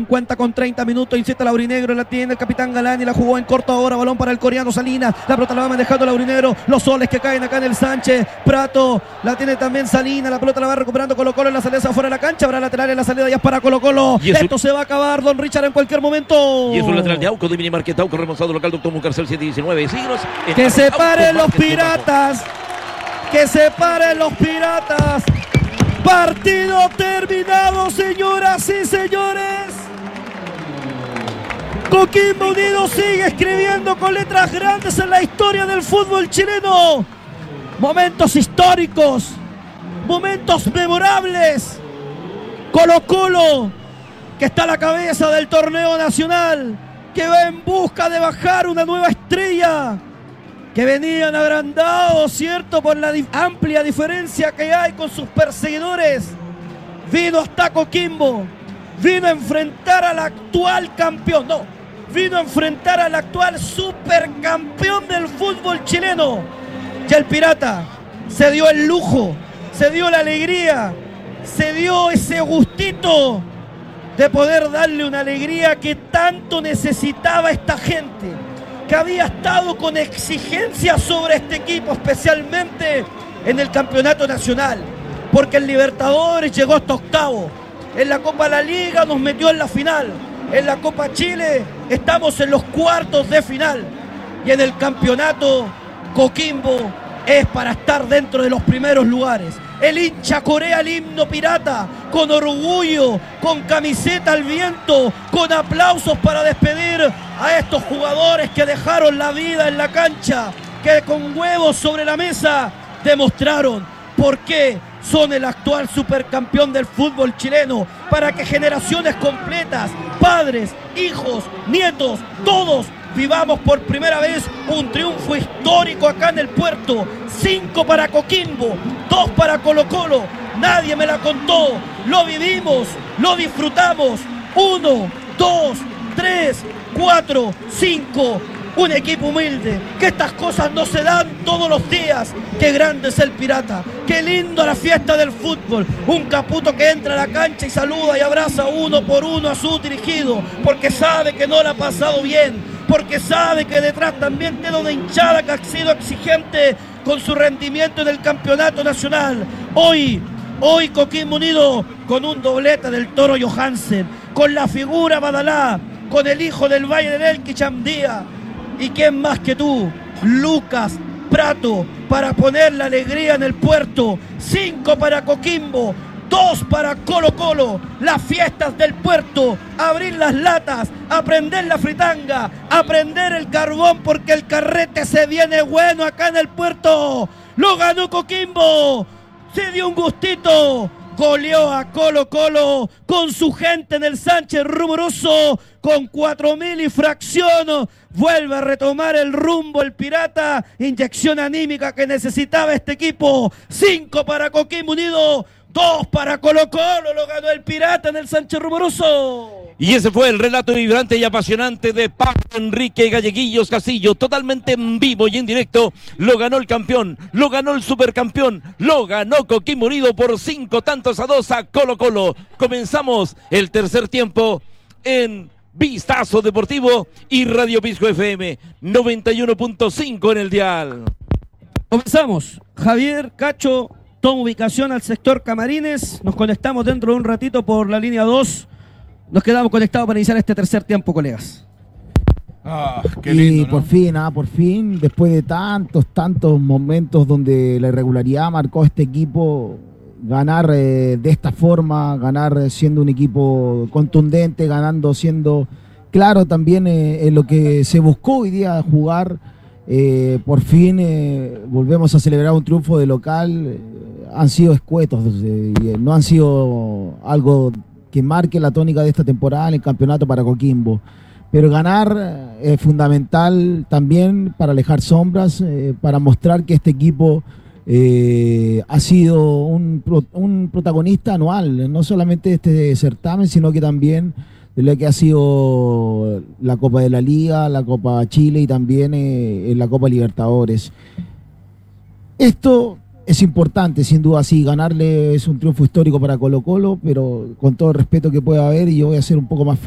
cuenta con 30 minutos, insiste Laurinegro, la tiene el capitán Galani, la jugó en corto ahora, balón para el coreano Salinas, la pelota la va manejando Laurinegro, los soles que caen acá en el Sánchez, Prato, la tiene también Salinas, la pelota la va recuperando Colo-Colo en la salida afuera de la cancha, habrá lateral en la salida ya es para Colo-Colo, esto se va a acabar, don Richard, en cualquier momento. Y es un lateral de Auco, de Mini Marqueta, Auco remozado local, Doctor Mucarcel 719, signos. Que se paren los piratas, que se paren los piratas. Partido terminado, señoras y señores. Coquimbo Unido sigue escribiendo con letras grandes en la historia del fútbol chileno. Momentos históricos, momentos memorables. Colo-Colo, que está a la cabeza del torneo nacional, que va en busca de bajar una nueva estrella, que venían agrandados, ¿cierto?, por la amplia diferencia que hay con sus perseguidores. Vino hasta Coquimbo, vino a enfrentar al actual campeón, vino a enfrentar al actual supercampeón del fútbol chileno. Y el Pirata se dio el lujo, se dio la alegría, se dio ese gustito de poder darle una alegría que tanto necesitaba esta gente, que había estado con exigencias sobre este equipo, especialmente en el campeonato nacional, porque el Libertadores llegó hasta octavo, en la Copa de la Liga nos metió en la final, en la Copa Chile estamos en los cuartos de final, y en el campeonato Coquimbo es para estar dentro de los primeros lugares. El hincha corea el himno pirata con orgullo, con camiseta al viento, con aplausos para despedir a estos jugadores que dejaron la vida en la cancha, que con huevos sobre la mesa demostraron por qué son el actual supercampeón del fútbol chileno, para que generaciones completas, padres, hijos, nietos, todos vivamos por primera vez un triunfo histórico acá en el puerto. 5 para Coquimbo, 2 para Colo-Colo. Nadie me la contó, lo vivimos, lo disfrutamos. 1, 2, 3, 4, 5. Un equipo humilde, que estas cosas no se dan todos los días. Qué grande es el Pirata, qué lindo la fiesta del fútbol. Un Caputo que entra a la cancha y saluda y abraza uno por uno a su dirigido, porque sabe que no la ha pasado bien, porque sabe que detrás también tiene una hinchada que ha sido exigente con su rendimiento en el campeonato nacional. Hoy Coquimbo Unido con un doblete del Toro Johansen, con la figura Badalá, con el hijo del Valle del Elqui Chandía. ¿Y quién más que tú? Lucas Prato, para poner la alegría en el puerto. 5 para Coquimbo, 2 para Colo-Colo. Las fiestas del puerto, abrir las latas, aprender la fritanga, aprender el carbón, porque el carrete se viene bueno acá en el puerto. Lo ganó Coquimbo, se dio un gustito, goleó a Colo-Colo con su gente en el Sánchez Rumoroso, con 4.000 y fracción. Vuelve a retomar el rumbo el Pirata, inyección anímica que necesitaba este equipo. 5 para Coquimbo Unido, 2 para Colo-Colo, lo ganó el Pirata en el Sánchez Rumoroso. Y ese fue el relato vibrante y apasionante de Pablo Enrique Galleguillos Castillo, totalmente en vivo y en directo. Lo ganó el campeón, lo ganó el supercampeón, lo ganó Coquimbo Unido por 5-2 a Colo-Colo. Comenzamos el tercer tiempo en Vistazo Deportivo y Radio Pisco FM 91.5 en el dial. Comenzamos. Javier, Cacho, toma ubicación al sector Camarines. Nos conectamos dentro de un ratito por la línea 2. Nos quedamos conectados para iniciar este tercer tiempo, colegas. Qué lindo, y ¿no? por fin, después de tantos momentos donde la irregularidad marcó a este equipo, ganar de esta forma, ganar siendo un equipo contundente, ganando siendo claro también en lo que se buscó hoy día jugar. Por fin volvemos a celebrar un triunfo de local. Han sido escuetos, no han sido algo que marque la tónica de esta temporada en el campeonato para Coquimbo. Pero ganar es fundamental también para alejar sombras, para mostrar que este equipo ha sido un protagonista anual, no solamente de este certamen, sino que también de lo que ha sido la Copa de la Liga, la Copa Chile y también en la Copa Libertadores. Esto es importante, sin duda, sí, ganarle es un triunfo histórico para Colo-Colo, pero con todo el respeto que pueda haber, y yo voy a ser un poco más